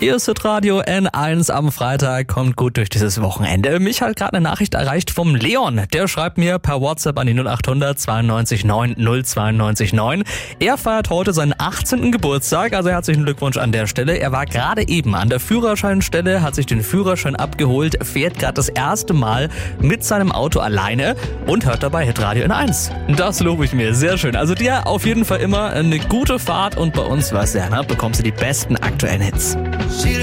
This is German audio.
Ihr Hitradio N1 am Freitag kommt gut durch dieses Wochenende. Mich hat gerade eine Nachricht erreicht vom Leon. Der schreibt mir per WhatsApp an die 0800 92 9 092 9. Er feiert heute seinen 18. Geburtstag, also herzlichen Glückwunsch an der Stelle. Er war gerade eben an der Führerscheinstelle, hat sich den Führerschein abgeholt, fährt gerade das erste Mal mit seinem Auto alleine und hört dabei Hitradio N1. Das lobe ich mir, sehr schön. Also dir auf jeden Fall immer eine gute Fahrt und bei uns, weißt du ja, bekommst du die besten aktuellen Hits.